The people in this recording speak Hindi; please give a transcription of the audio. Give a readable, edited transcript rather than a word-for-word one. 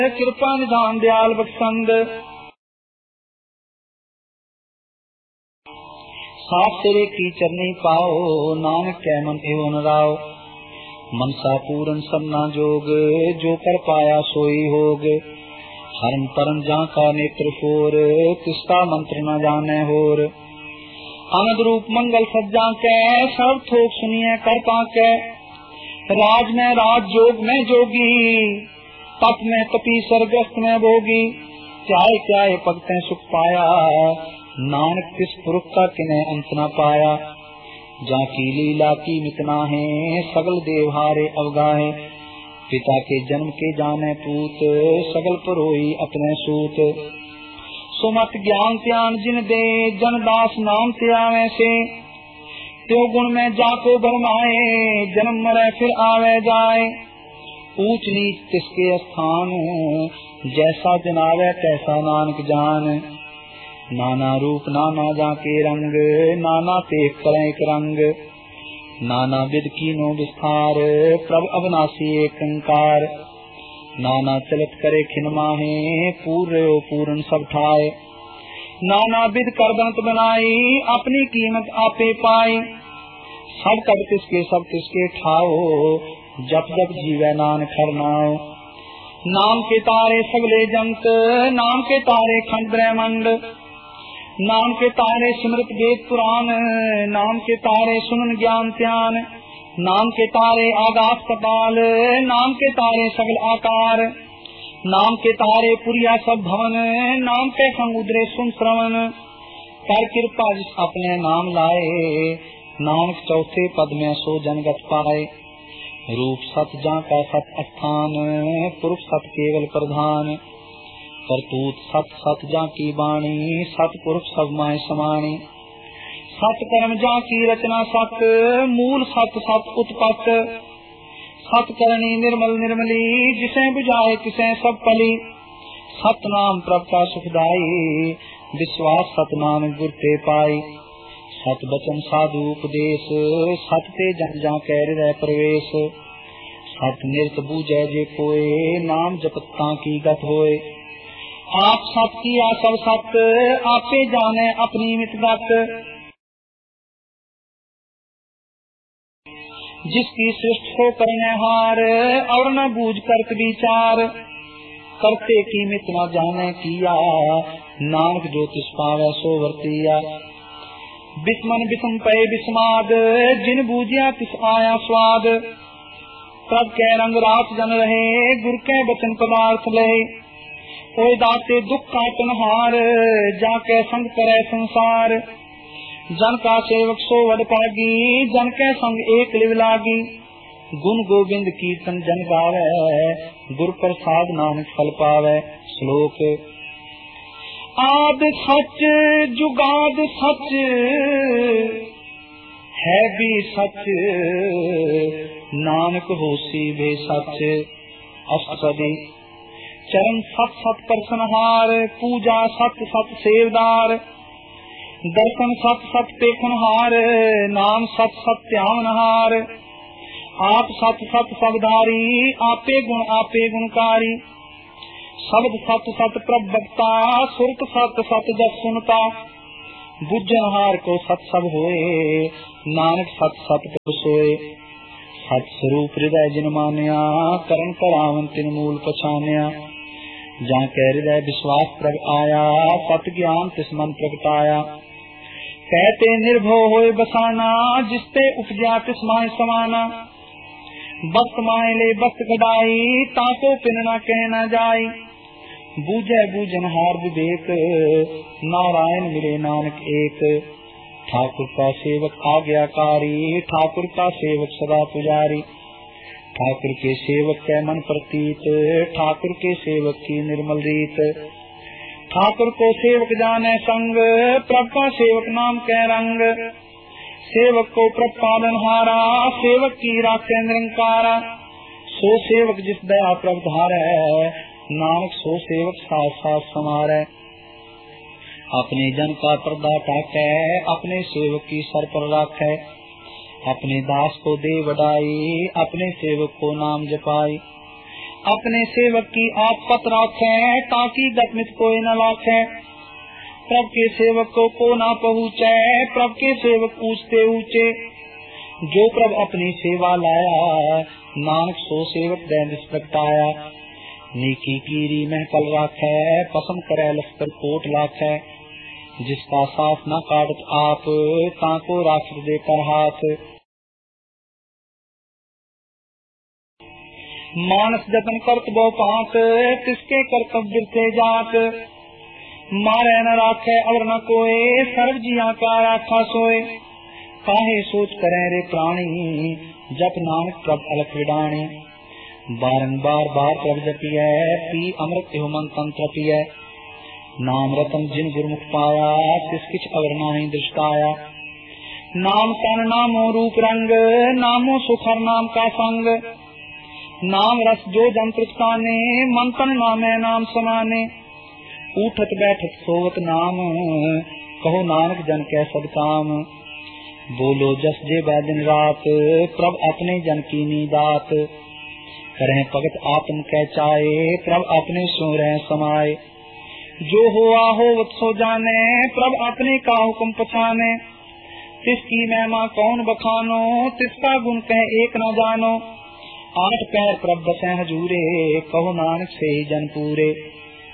कृपा निधान दयाल बख्शंद। सात तेरे की चरनी पाओ, नानक कै मन एवं राव। मनसा पूरन सन्ना जोग, जो कर पाया सोई होग। हरन परन जहाँ का नेत्र फोर, तिसका मंत्र न जाने होर। आनंद रूप मंगल सज्जा कै, सब थोक सुनिए कर पाके। राज में राज, जोग में जोगी, तप में तपी, सरग्रस्त में भोगी। चाहे चाहे भगतें सुख पाया, नानक तिस पुरुष का किन्हें अंत न पाया। जाकी लीला की मितना है, सगल देवहारे अवगाहे। पिता के जन्म के जाने पूत, सगल परोई अपने सूत। सुमत ज्ञान त्यान जिन दे, जन दास नाम त्यावे से। त्यो गुण में जाको भरमाए, जन्म मरे फिर आवे जाए। ऊंच नीच तिसके स्थान, जैसा जनावे तैसा नानक जान। नाना रूप नाना जाके रंग, नाना तेख करें एक रंग। नाना विध कीनो विस्तार, प्रभ अविनाशी एक कंकार। नाना चलत करे खिन माहे, पूर्यो पूर्ण सब ठाए। नाना विध कर बनत बनाई, अपनी कीमत आपे पाई। सब कब तिसके सब तिसके ठाओ, जप जप जीवे नानक हर नाओ। नाम के तारे सगले जंत, नाम के तारे खंड ब्रह्मंड। नाम के तारे सिमरत वेद पुराण, नाम के तारे सुनन ज्ञान त्यान। नाम के तारे आकाश पाताल, नाम के तारे सगल आकार। नाम के तारे पुरिया सब भवन, नाम के संग उदरे सुन श्रवण। कर कृपा जिस अपने नाम लाए, नानक चौथे पद में सो जनगत पाए। रूप सत जा का सत स्थान, पुरुष सत केवल प्रधान। करतूत सत सत जा की बाणी, सत पुरुष सब माय समानी। सत कर्म जा की रचना सत, मूल सत सत उत्पत्त। सत करनी निर्मल निर्मली, जिसे बुझाए तिसे सब पली। सत नाम प्रभ का सुखदाई, विश्वास सत नाम गुर ते पाई। सत बचन साधु उपदेश, सत ते जन जा कह हृदय प्रवेश। सत निरत बूझे जे कोय, नाम जपता की गत होए। आप सत किया सब सत, आपे जाने अपनी मितगत। जिसकी सृष्टि को करने हार, और न बूझ करत विचार। करते की मित न जाने किया, नानक जो तिस पावे सो वर्तिया। बिस्मन बिस्म पे बिस्माद, जिन बूझिया तिस आया स्वाद। प्रभ के रंग रात जन रहे, गुर के बचन पदार्थ लहे। ओए दाते दुख काटन हार, जाके संग करे संसार। जन का सेवक सो वड पागी, जन के संग एक लिव लागी। गुण गोविंद कीर्तन जन गावे, गुर प्रसाद नानक फल पावे। श्लोक आद सच जुगाद सच, है भी सच, नानक होसी भी सच। अष्टपदी चरण सत सत परसनहार, पूजा सत सत सेवदार। दर्शन सत सत पेखनहार, नाम सत सत ध्यानहार। आप सत सत सबधारी, आपे गुणकारी। शब्द सत सत प्रभक्ता, सुरत सत सत जस सुनता। बुझनहार को सत सब होए, नानक सत सत को सोए। सत स्वरूप हृदय जिन मान्या, करण करावन तिन मूल पछान्या। जहाँ कह हृदय विश्वास प्रग आया, सत ज्ञान तिस मन प्रगटाया। कहते निर्भय होए बसाना, जिसते उपजा तिस माय समाना। बस्त माय ले बस्त कडाई, ताको पिन न कह न जाई। बूझे बूझनहार विवेक, नारायण मिले नानक एक। ठाकुर का सेवक आज्ञाकारी, ठाकुर का सेवक सदा पुजारी। ठाकुर के सेवक के मन प्रतीत, ठाकुर के सेवक की निर्मल रीत। ठाकुर को सेवक जाने संग, प्रभ का सेवक नाम के रंग। सेवक को प्रभ पालनहारा, सेवक की राखे निरंकारा। सो सेवक जिस दया प्रभ धारे, नानक सो सेवक साथ साथ समारे। अपने जन का पर्दा टाके, अपने सेवक की सर पर राखे। अपने दास को दे वडाई, अपने सेवक को नाम जपाई। अपने सेवक की आप पत राखे, ताकि गतमित कोई न लाखे। प्रभ के सेवक को ना पहुँचे, प्रभ के सेवक ऊंचते ऊंचे। जो प्रभ अपनी सेवा लाया, नानक सो सेवक दैनिक प्रगटाया। नीकी कीरी महकल राखे, पसम करे लश्कर कोट लाखे। जिसका साथ न काटत आप, ताको राखत देकर हाथ। मानस जतन करत बहु पात, किसके कर्तव्य से जात। मारे न राखे और न कोय, सर्व जिया का राखा सोए। काहे सोच करे रे प्राणी, जप नानक प्रभ अलख विडाणी। बारंबार बार प्रभ जपिय, पी अमृत हुमन तंत्र पिय। नाम रतन जिन गुरमुख पाया, तिस किछ अवर नाहि दृष्टाया। नाम तन नामो रूप रंग, नामो सुखर नाम का संग। नाम रस जो जन तृप्ताने, मन तन नामे नाम समाने। उठत बैठत सोवत नाम, कहो नानक जन कै सब काम। बोलो जस जे दिन रात, प्रभ अपने जन की नीदात। करें भगत आत्म कै चाहे, प्रभ अपने सो रह समाये। जो हुआ होवत सो जाने, प्रभ अपने का हुक्म पछाने। तिसकी महिमा कौन बखानो, तिसका गुण कह एक न जानो। आठ पैर प्रभ बसे हजूरे, कहो नानक से जन पूरे।